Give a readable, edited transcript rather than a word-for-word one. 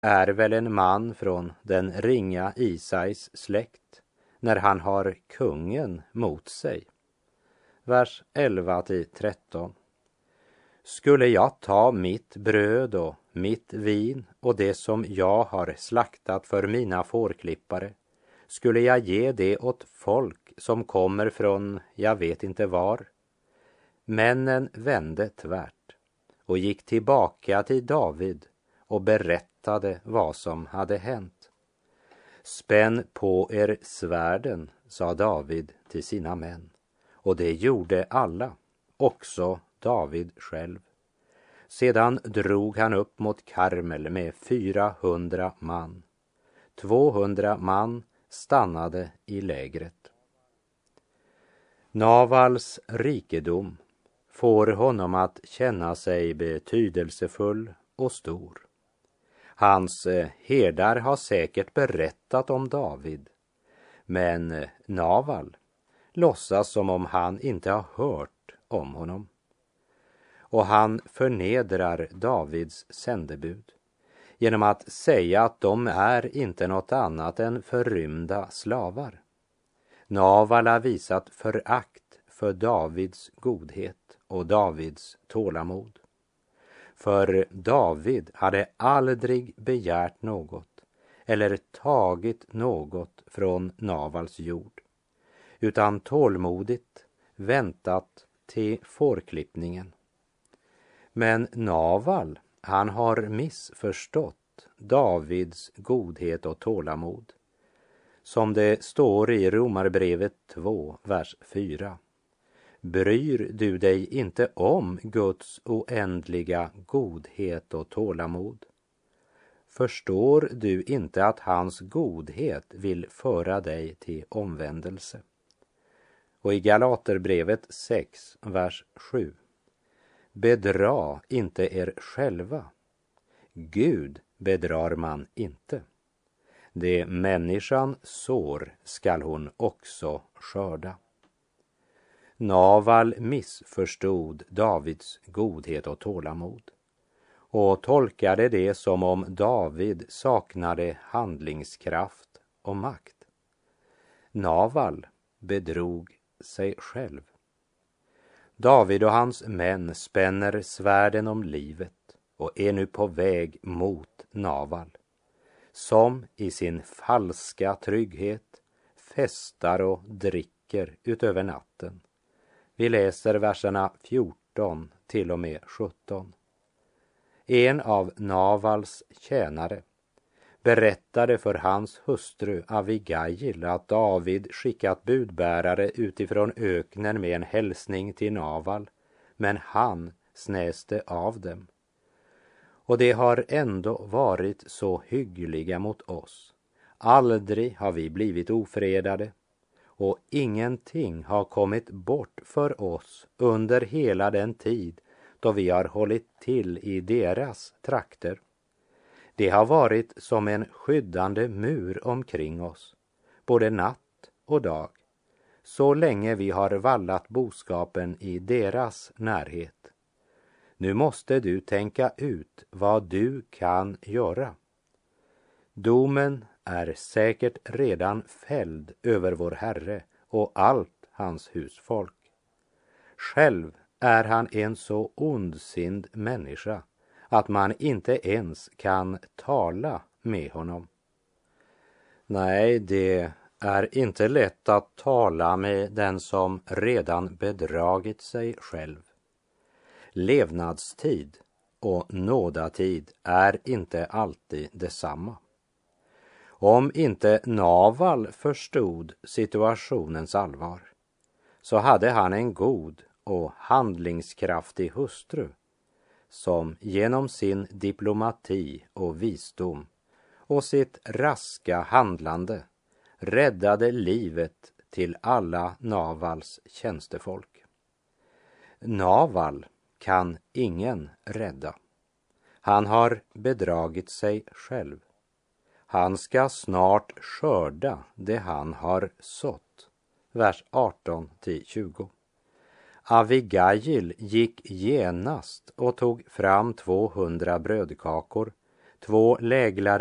är väl en man från den ringa Isais släkt när han har kungen mot sig. Vers 11-13. Skulle jag ta mitt bröd och mitt vin och det som jag har slaktat för mina fårklippare, skulle jag ge det åt folk som kommer från jag vet inte var. Männen vände tvärt och gick tillbaka till David och berättade vad som hade hänt. Spänn på er svärden, sa David till sina män, och det gjorde alla, också David själv. Sedan drog han upp mot Karmel med 400 man. 200 man stannade i lägret. Navals rikedom får honom att känna sig betydelsefull och stor. Hans herdar har säkert berättat om David, men Naval låtsas som om han inte har hört om honom. Och han förnedrar Davids sändebud genom att säga att de är inte något annat än förrymda slavar. Naval har visat förakt för Davids godhet och Davids tålamod. För David hade aldrig begärt något eller tagit något från Navals jord, utan tålmodigt väntat till fårklippningen. Men Naval, han har missförstått Davids godhet och tålamod. Som det står i Romarbrevet 2, vers 4. Bryr du dig inte om Guds oändliga godhet och tålamod? Förstår du inte att hans godhet vill föra dig till omvändelse? Och i Galaterbrevet 6, vers 7. Bedra inte er själva. Gud bedrar man inte. Det människan sår skall hon också skörda. Naval missförstod Davids godhet och tålamod och tolkade det som om David saknade handlingskraft och makt. Naval bedrog sig själv. David och hans män spänner svärden om livet och är nu på väg mot Naval, som i sin falska trygghet festar och dricker utöver natten. Vi läser verserna 14 till och med 17. En av Navals tjänare berättade för hans hustru Abigail att David skickat budbärare utifrån öknen med en hälsning till Naval, men han snäste av dem. Och det har ändå varit så hyggliga mot oss. Aldrig har vi blivit ofredade, och ingenting har kommit bort för oss under hela den tid då vi har hållit till i deras trakter. Det har varit som en skyddande mur omkring oss, både natt och dag, så länge vi har vallat boskapen i deras närhet. Nu måste du tänka ut vad du kan göra. Domen är säkert redan fälld över vår Herre och allt hans husfolk. Själv är han en så ondsind människa att man inte ens kan tala med honom. Nej, det är inte lätt att tala med den som redan bedragit sig själv. Levnadstid och nådatid är inte alltid detsamma. Om inte Naval förstod situationens allvar, så hade han en god och handlingskraftig hustru som genom sin diplomati och visdom och sitt raska handlande räddade livet till alla Navals tjänstefolk. Naval kan ingen rädda. Han har bedragit sig själv. Han ska snart skörda det han har sått. Vers 18-20. Abigail gick genast och tog fram 200 brödkakor, 2 läglare